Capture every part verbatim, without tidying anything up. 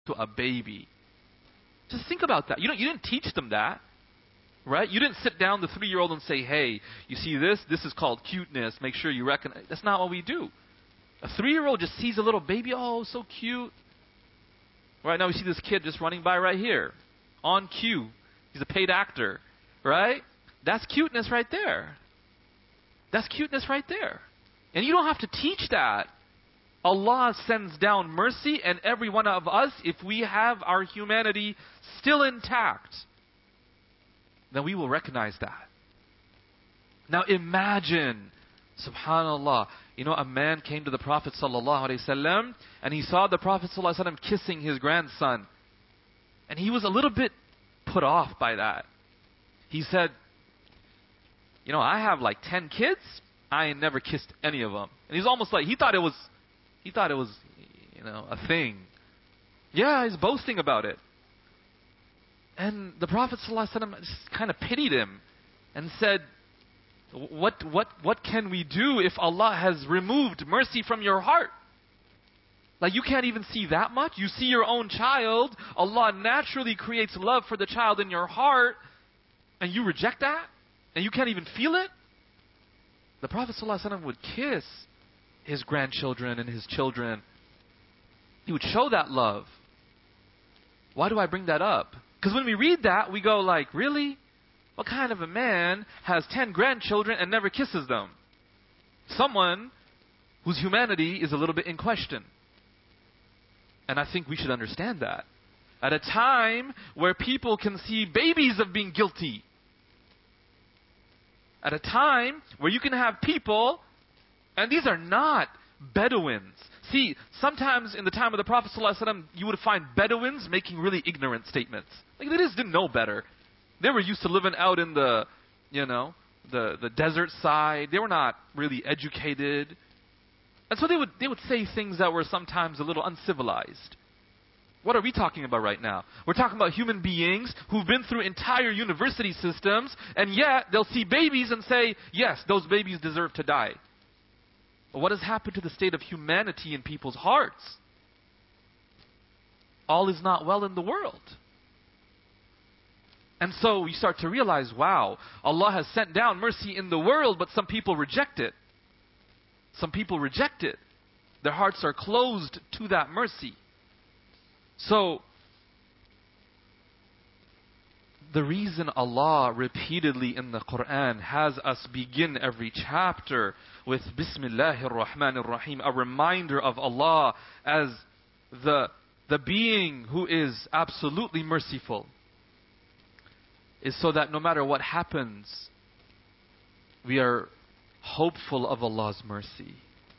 to a baby. Just think about that. You don't, you didn't teach them that. Right? You didn't sit down the three-year-old and say, hey, you see this? This is called cuteness. Make sure you recognize. That's not what we do. A three-year-old just sees a little baby. Oh, so cute. Right now we see this kid just running by right here. On cue. He's a paid actor. Right? That's cuteness right there. That's cuteness right there. And you don't have to teach that. Allah sends down mercy, and every one of us, if we have our humanity still intact, then we will recognize that. Now imagine, subhanallah, you know, a man came to the Prophet sallallahu alaihi wasallam, and he saw the Prophet sallallahu alaihi wasallam kissing his grandson. And he was a little bit put off by that. He said, you know, I have like ten kids, I ain't never kissed any of them. And he's almost like, he thought it was, he thought it was, you know, a thing. Yeah, he's boasting about it. And the Prophet ﷺ just kind of pitied him and said, what, what, what can we do if Allah has removed mercy from your heart? Like, you can't even see that much? You see your own child, Allah naturally creates love for the child in your heart, and you reject that? And you can't even feel it? The Prophet ﷺ would kiss his grandchildren and his children. He would show that love. Why do I bring that up? Because when we read that, we go like, really? What kind of a man has ten grandchildren and never kisses them? Someone whose humanity is a little bit in question. And I think we should understand that. At a time where people can see babies of being guilty. At a time where you can have people, and these are not Bedouins. See, sometimes in the time of the Prophet ﷺ, you would find Bedouins making really ignorant statements. Like, they just didn't know better. They were used to living out in the, you know, the, the desert side. They were not really educated. And so they would, they would say things that were sometimes a little uncivilized. What are we talking about right now? We're talking about human beings who've been through entire university systems, and yet they'll see babies and say, yes, those babies deserve to die. But what has happened to the state of humanity in people's hearts? All is not well in the world. And so we start to realize, wow, Allah has sent down mercy in the world, but some people reject it. Some people reject it. Their hearts are closed to that mercy. So, the reason Allah repeatedly in the Quran has us begin every chapter with Bismillahir Rahmanir Rahim, a reminder of Allah as the, the being who is absolutely merciful, is so that no matter what happens, we are hopeful of Allah's mercy.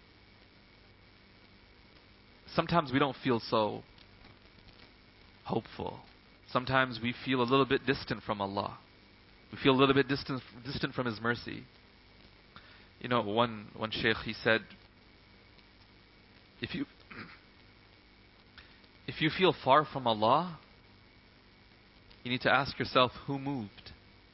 Sometimes we don't feel so hopeful. Sometimes we feel a little bit distant from Allah. We feel a little bit distant, distant from His mercy. You know, one, one sheikh, he said, if you, if you feel far from Allah, you need to ask yourself, who moved?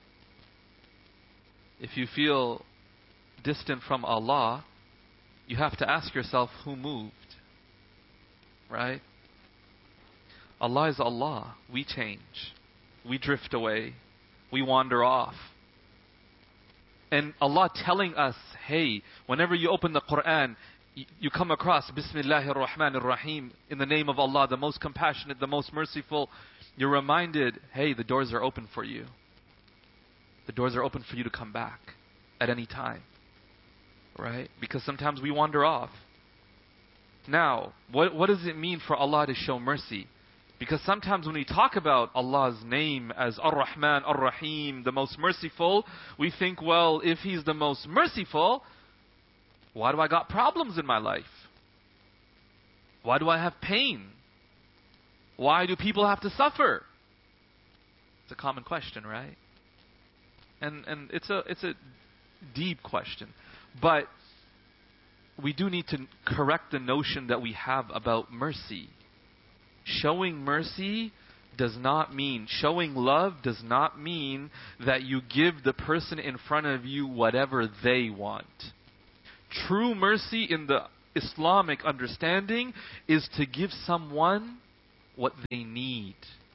If you feel distant from Allah, you have to ask yourself, who moved? Right? Allah is Allah. We change. We drift away. We wander off. And Allah telling us, hey, whenever you open the Quran, you, you come across Bismillahir Rahmanir Rahim, in the name of Allah, the most compassionate, the most merciful. You're reminded, hey, the doors are open for you. The doors are open for you to come back at any time. Right? Because sometimes we wander off. Now, what, what does it mean for Allah to show mercy? Because sometimes when we talk about Allah's name as Ar-Rahman, Ar-Rahim, the most merciful, we think, well, if He's the most merciful, why do I got problems in my life? Why do I have pain? Why do people have to suffer? It's a common question, right? And and it's a it's a deep question. But we do need to correct the notion that we have about mercy. Showing mercy does not mean, showing love does not mean that you give the person in front of you whatever they want. True mercy in the Islamic understanding is to give someone what they need.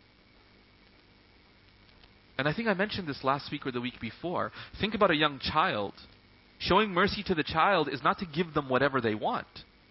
And I think I mentioned this last week or the week before. Think about a young child. Showing mercy to the child is not to give them whatever they want.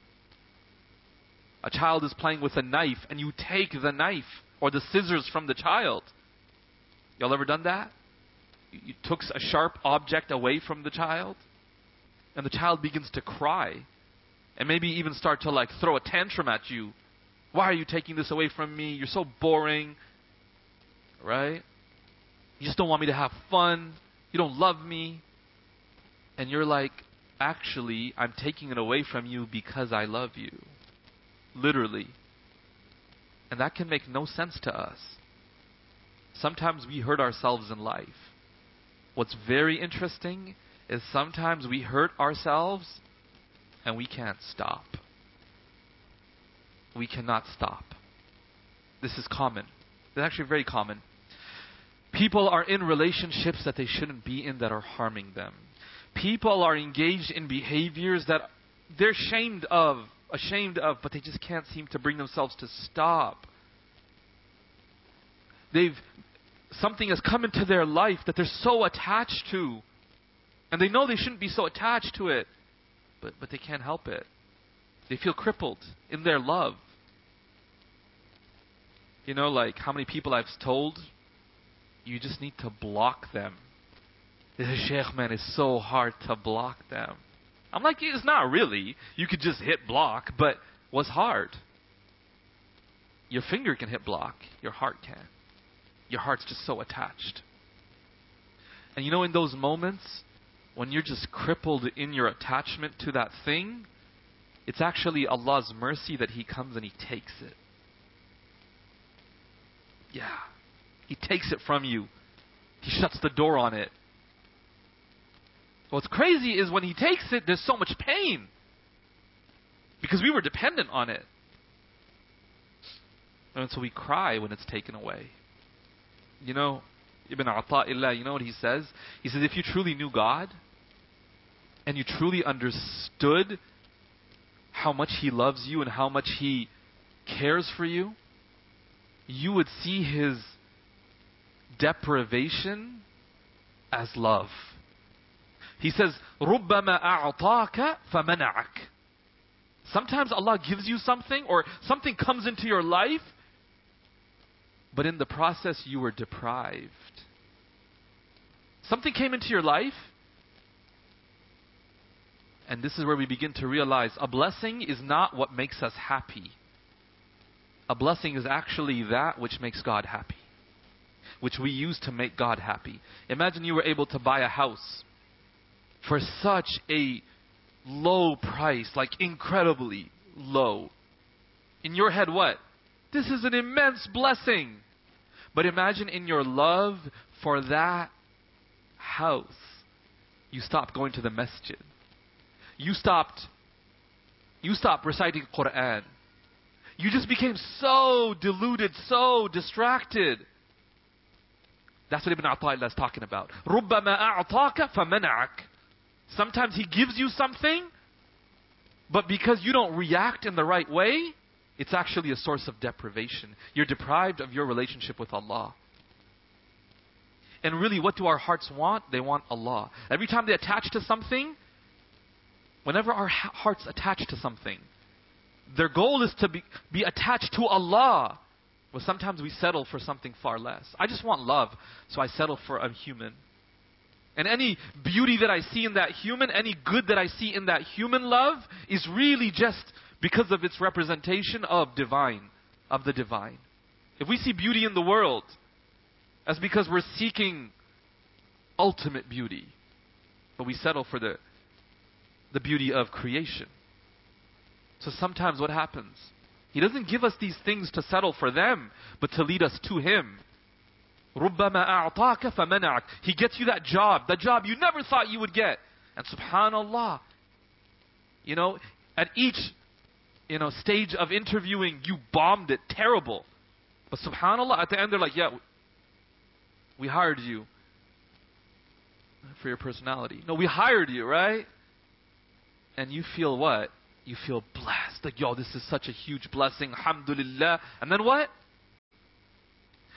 A child is playing with a knife and you take the knife or the scissors from the child. Y'all ever done that? You took a sharp object away from the child and the child begins to cry and maybe even start to like throw a tantrum at you. Why are you taking this away from me? You're so boring. Right? You just don't want me to have fun. You don't love me. And you're like, actually, I'm taking it away from you because I love you. Literally. And that can make no sense to us. Sometimes we hurt ourselves in life. What's very interesting is sometimes we hurt ourselves and we can't stop. We cannot stop. This is common. It's actually very common. People are in relationships that they shouldn't be in that are harming them. People are engaged in behaviors that they're ashamed of, ashamed of, but they just can't seem to bring themselves to stop. They've something has come into their life that they're so attached to, and they know they shouldn't be so attached to it, but but they can't help it. They feel crippled in their love. You know, like how many people I've told, you just need to block them. The Sheikh, man, it's so hard to block them. I'm like, it's not really. You could just hit block, but what's hard? Your finger can hit block. Your heart can't. Your heart's just so attached. And you know, in those moments, when you're just crippled in your attachment to that thing, it's actually Allah's mercy that He comes and He takes it. Yeah. He takes it from you. He shuts the door on it. What's crazy is when He takes it, there's so much pain. Because we were dependent on it. And so we cry when it's taken away. You know, Ibn Ata'illah, you know what he says? He says, if you truly knew God, and you truly understood how much He loves you and how much He cares for you, you would see His deprivation as love. He says, رُبَّمَا أَعْطَاكَ فَمَنَعَكَ. Sometimes Allah gives you something or something comes into your life, but in the process you were deprived. Something came into your life, and this is where we begin to realize a blessing is not what makes us happy. A blessing is actually that which makes God happy, which we use to make God happy. Imagine you were able to buy a house for such a low price, like incredibly low. In your head, what? This is an immense blessing. But imagine in your love for that house, you stopped going to the masjid. You stopped, you stopped reciting Quran. You just became so deluded, so distracted. That's what Ibn Ata'illah is talking about. رُبَّمَا أَعْطَاكَ فَمَنَعَكَ. Sometimes He gives you something, but because you don't react in the right way, it's actually a source of deprivation. You're deprived of your relationship with Allah. And really, what do our hearts want? They want Allah. Every time they attach to something, whenever our ha- hearts attach to something, their goal is to be, be attached to Allah. Well, sometimes we settle for something far less. I just want love, so I settle for a human. And any beauty that I see in that human, any good that I see in that human love is really just because of its representation of divine, of the divine. If we see beauty in the world, that's because we're seeking ultimate beauty. But we settle for the, the beauty of creation. So sometimes what happens? He doesn't give us these things to settle for them, but to lead us to Him. رُبَّمَا أَعْطَاكَ فَمَنَعَكَ. He gets you that job, the job you never thought you would get. And subhanallah, you know, at each you know, stage of interviewing, you bombed it, terrible. But subhanallah, at the end they're like, yeah, we hired you for your personality. No, we hired you, right? And you feel what? You feel blessed. Like, yo, this is such a huge blessing. Alhamdulillah. And then what?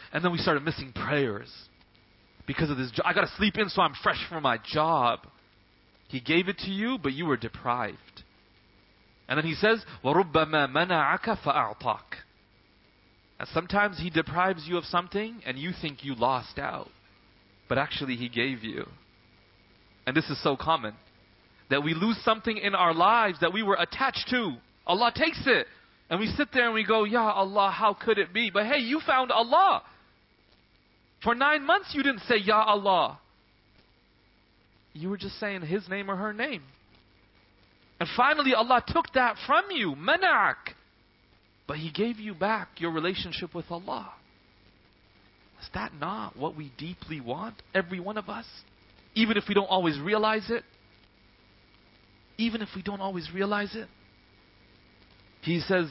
And then we started missing prayers because of this. Jo- I got to sleep in so I'm fresh for my job. He gave it to you, but you were deprived. And then he says, وَرُبَّمَا مَنَعَكَ فَأَعْطَاكَ. And sometimes he deprives you of something and you think you lost out. But actually he gave you. And this is so common. That we lose something in our lives that we were attached to. Allah takes it. And we sit there and we go, Ya Allah, how could it be? But hey, you found Allah. For nine months you didn't say, Ya Allah. You were just saying His name or her name. And finally Allah took that from you. Mana'ak. But He gave you back your relationship with Allah. Is that not what we deeply want? Every one of us? Even if we don't always realize it? Even if we don't always realize it? He says,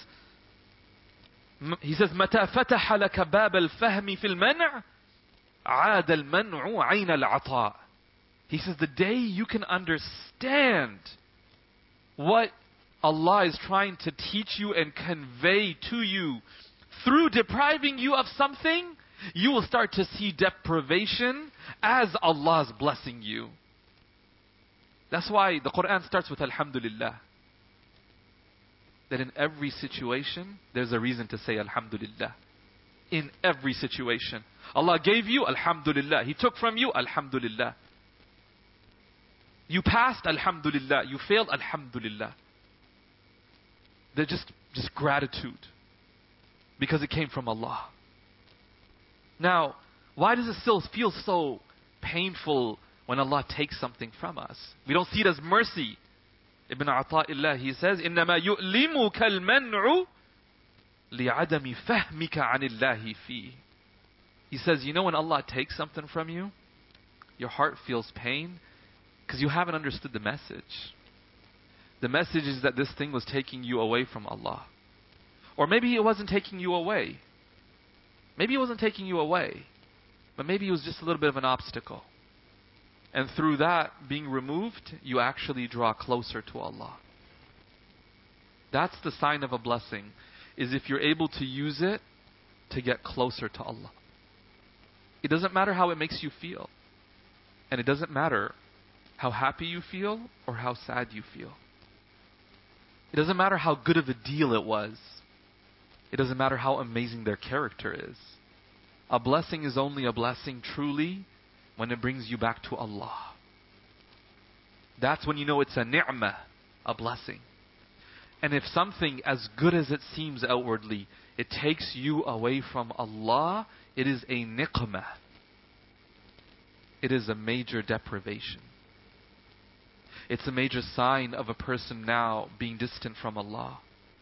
he says, مَتَى فَتَحَ لَكَ بَابَ الْفَهْمِ فِي الْمَنْعِ عَادَ الْمَنْعُ عَيْنَ الْعَطَاءِ. He says, the day you can understand what Allah is trying to teach you and convey to you through depriving you of something, you will start to see deprivation as Allah's blessing you. That's why the Quran starts with Alhamdulillah. That in every situation, there's a reason to say Alhamdulillah. In every situation. Allah gave you, Alhamdulillah. He took from you, Alhamdulillah. You passed, Alhamdulillah. You failed, Alhamdulillah. They're just, just gratitude. Because it came from Allah. Now, why does it still feel so painful when Allah takes something from us? We don't see it as mercy. Ibn Ata'illah, he says, إِنَّمَا يُؤْلِمُكَ الْمَنْعُ لِعَدَمِ فَهْمِكَ عَنِ اللَّهِ فِيهِ. He says, you know when Allah takes something from you, your heart feels pain because you haven't understood the message. The message is that this thing was taking you away from Allah. Or maybe it wasn't taking you away. Maybe it wasn't taking you away. But maybe it was just a little bit of an obstacle. And through that being removed, you actually draw closer to Allah. That's the sign of a blessing, is if you're able to use it to get closer to Allah. It doesn't matter how it makes you feel. And it doesn't matter how happy you feel or how sad you feel. It doesn't matter how good of a deal it was. It doesn't matter how amazing their character is. A blessing is only a blessing truly when it brings you back to Allah. That's when you know it's a ni'mah, a blessing. And if something as good as it seems outwardly, it takes you away from Allah, it is a niqmah. It is a major deprivation. It's a major sign of a person now being distant from Allah.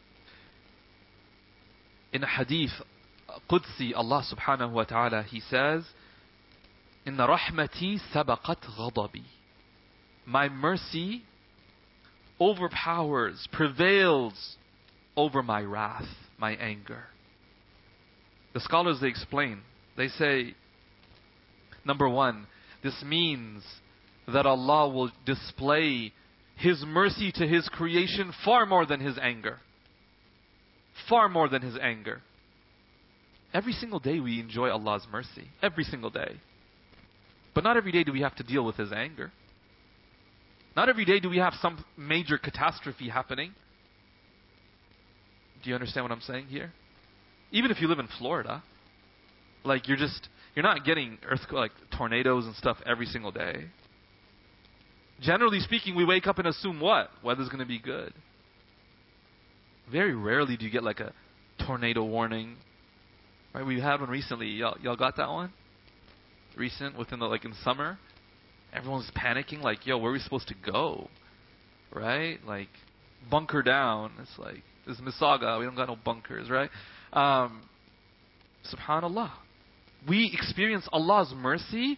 In a hadith Qudsi, Allah subhanahu wa ta'ala, He says, Inna rahmati sabaqat ghadabi. My mercy overpowers, prevails over my wrath, my anger. The scholars, they explain. They say, number one, this means that Allah will display His mercy to His creation far more than His anger. Far more than His anger. Every single day we enjoy Allah's mercy. Every single day. But not every day do we have to deal with His anger. Not every day do we have some major catastrophe happening. Do you understand what I'm saying here? Even if you live in Florida, like you're just, you're not getting earthquake, like tornadoes and stuff every single day. Generally speaking, we wake up and assume what? Weather's going to be good. Very rarely do you get like a tornado warning. Right? We had one recently. Y'all, y'all got that one? Recent, within the, like in summer. Everyone's panicking, like, yo, where are we supposed to go? Right? Like, bunker down. It's like, this is Mississauga, we don't got no bunkers, right? Um, Subhanallah. We experience Allah's mercy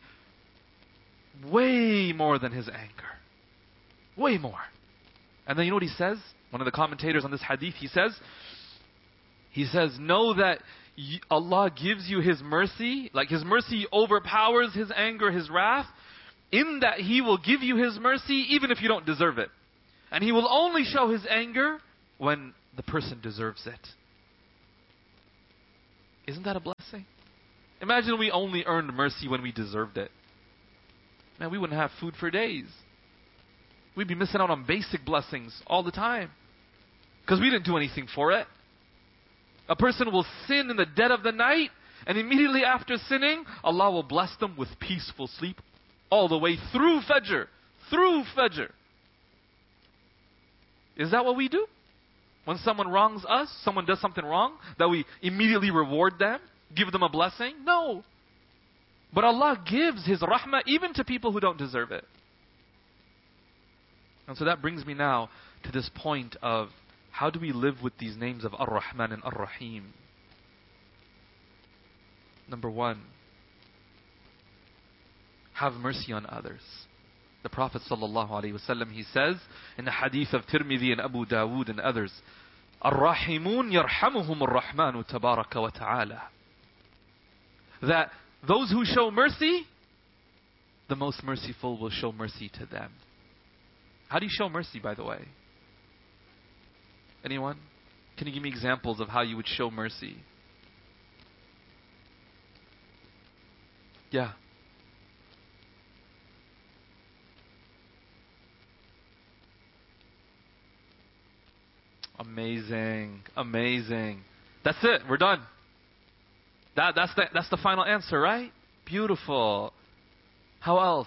way more than His anger. Way more. And then you know what He says? One of the commentators on this hadith, he says, he says, know that Allah gives you His mercy, like His mercy overpowers His anger, His wrath, in that He will give you His mercy even if you don't deserve it. And He will only show His anger when the person deserves it. Isn't that a blessing? Imagine we only earned mercy when we deserved it. Man, we wouldn't have food for days. We'd be missing out on basic blessings all the time. Because we didn't do anything for it. A person will sin in the dead of the night, and immediately after sinning, Allah will bless them with peaceful sleep all the way through Fajr. Through Fajr. Is that what we do? When someone wrongs us, someone does something wrong, that we immediately reward them, give them a blessing? No. But Allah gives His rahmah even to people who don't deserve it. And so that brings me now to this point of how do we live with these names of Ar-Rahman and Ar-Rahim? Number one, have mercy on others. The Prophet ﷺ, he says in the hadith of Tirmidhi and Abu Dawood and others, Ar-Rahimun yarhamuhum ar-Rahmanu tabaraka wa ta'ala. That those who show mercy, the most merciful will show mercy to them. How do you show mercy, by the way? Anyone? Can you give me examples of how you would show mercy? Yeah. Amazing. Amazing. That's it. We're done. That, that's, the, that's the final answer, right? Beautiful. How else?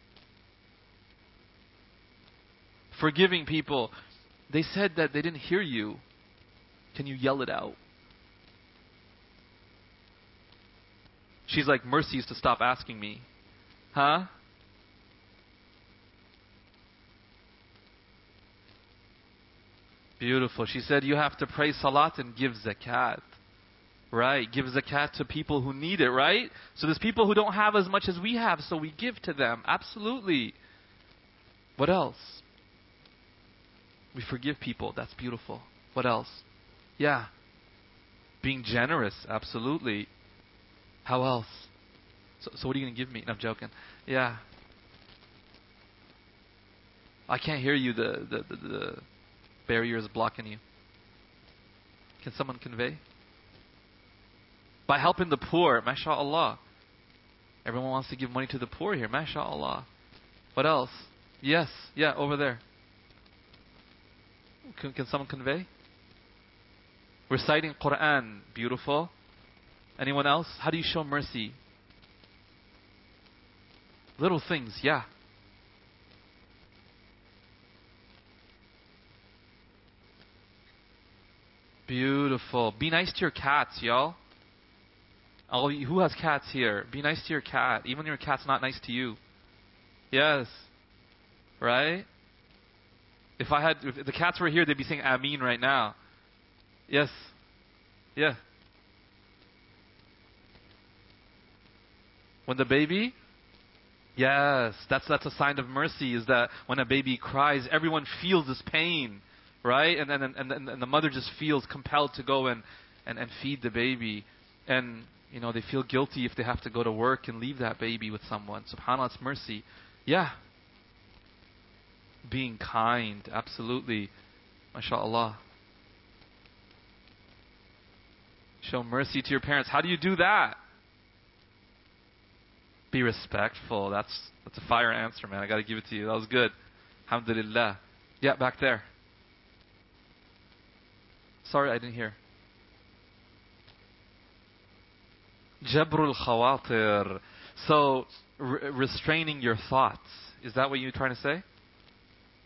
Forgiving people. They said that they didn't hear you. Can you yell it out? She's like, mercy is to stop asking me. Huh? Beautiful. She said you have to pray salat and give zakat. Right? Give zakat to people who need it, right? So there's people who don't have as much as we have, so we give to them. Absolutely. What else? We forgive people. That's beautiful. What else? Yeah. Being generous. Absolutely. How else? So, so what are you going to give me? No, I'm joking. Yeah. I can't hear you. The, the, the, the barrier is blocking you. Can someone convey? By helping the poor. MashaAllah. Everyone wants to give money to the poor here. MashaAllah. What else? Yes. Yeah, over there. Can, can someone convey? Reciting Quran. Beautiful. Anyone else? How do you show mercy? Little things, yeah. Beautiful. Be nice to your cats, y'all. All you, who has cats here? Be nice to your cat, even when your cat's not nice to you. Yes. Right? If I had, if the cats were here, they'd be saying Ameen right now. Yes. Yeah. When the baby, yes, that's that's a sign of mercy. Is that when a baby cries, everyone feels this pain, right? And and and, and, and the mother just feels compelled to go and, and and feed the baby, and you know they feel guilty if they have to go to work and leave that baby with someone. SubhanAllah, it's mercy. Yeah. Being kind, absolutely. MashaAllah. Show mercy to your parents. How do you do that? Be respectful. That's that's a fire answer, man. I got to give it to you. That was good. Alhamdulillah. Yeah, back there. Sorry, I didn't hear. Jabrul khawatir. So, re- restraining your thoughts. Is that what you're trying to say?